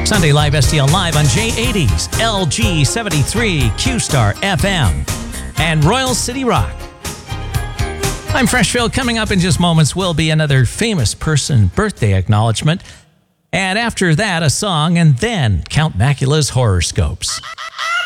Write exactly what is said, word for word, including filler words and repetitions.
Sunday Live S T L Live on J eighties, L G seventy-three, Q-Star F M, and Royal City Rock. I'm Freshfield. Coming up in just moments will be another famous person birthday acknowledgement. And after that, a song, and then Count Macula's horoscopes.